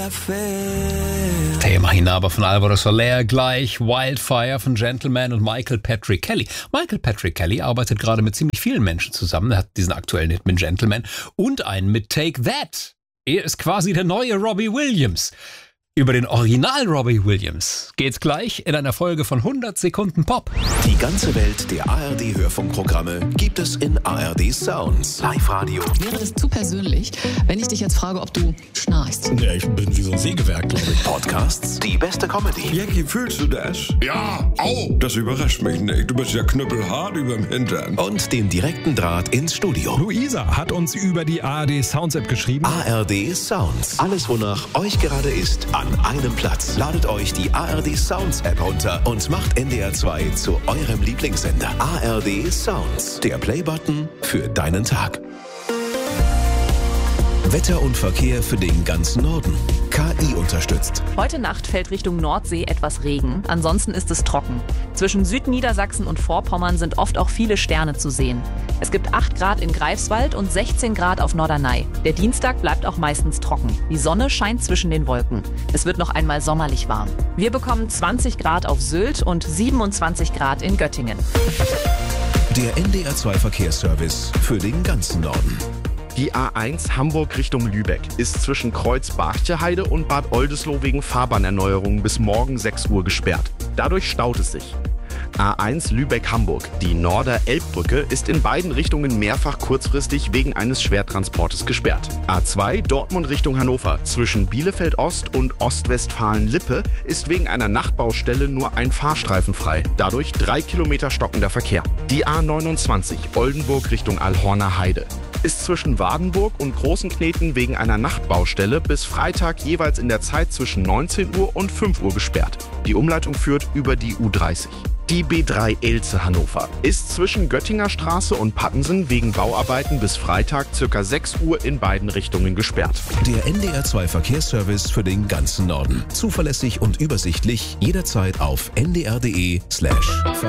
Thema Hinhaber von Alvaro Soler, gleich Wildfire von Gentleman und Michael Patrick Kelly. Michael Patrick Kelly arbeitet gerade mit ziemlich vielen Menschen zusammen. Er hat diesen aktuellen Hit mit Gentleman und einen mit Take That. Er ist quasi der neue Robbie Williams. Über den Original Robbie Williams geht's gleich in einer Folge von 100 Sekunden Pop. Die ganze Welt der ARD-Hörfunkprogramme gibt es in ARD Sounds. Live-Radio. Wäre das zu persönlich, wenn ich dich jetzt frage, ob du schnarchst? Ja, ich bin wie so ein Sägewerk, glaube ich. Podcasts, die beste Comedy. Jackie, fühlst du das? Ja, au! Das überrascht mich nicht. Du bist ja knüppelhart überm Hintern. Und den direkten Draht ins Studio. Luisa hat uns über die ARD Sounds App geschrieben. ARD Sounds. Alles, wonach euch gerade ist, an einem Platz. Ladet euch die ARD Sounds App runter und macht NDR 2 zu eurem Lieblingssender. ARD Sounds. Der Playbutton für deinen Tag. Wetter und Verkehr für den ganzen Norden. KI unterstützt. Heute Nacht fällt Richtung Nordsee etwas Regen. Ansonsten ist es trocken. Zwischen Südniedersachsen und Vorpommern sind oft auch viele Sterne zu sehen. Es gibt 8 Grad in Greifswald und 16 Grad auf Norderney. Der Dienstag bleibt auch meistens trocken. Die Sonne scheint zwischen den Wolken. Es wird noch einmal sommerlich warm. Wir bekommen 20 Grad auf Sylt und 27 Grad in Göttingen. Der NDR 2 Verkehrsservice für den ganzen Norden. Die A1 Hamburg Richtung Lübeck ist zwischen Kreuz-Barchtje-Heide und Bad Oldesloe wegen Fahrbahnerneuerungen bis morgen 6 Uhr gesperrt. Dadurch staut es sich. A1 Lübeck-Hamburg. Die Norder-Elbbrücke ist in beiden Richtungen mehrfach kurzfristig wegen eines Schwertransportes gesperrt. A2 Dortmund Richtung Hannover. Zwischen Bielefeld-Ost und Ostwestfalen-Lippe ist wegen einer Nachtbaustelle nur ein Fahrstreifen frei. Dadurch 3 Kilometer stockender Verkehr. Die A29 Oldenburg Richtung Alhorner Heide ist zwischen Wadenburg und Großenkneten wegen einer Nachtbaustelle bis Freitag jeweils in der Zeit zwischen 19 Uhr und 5 Uhr gesperrt. Die Umleitung führt über die U30. Die B3 Elze Hannover ist zwischen Göttinger Straße und Pattensen wegen Bauarbeiten bis Freitag ca. 6 Uhr in beiden Richtungen gesperrt. Der NDR 2 Verkehrsservice für den ganzen Norden. Zuverlässig und übersichtlich, jederzeit auf ndr.de/verkehr.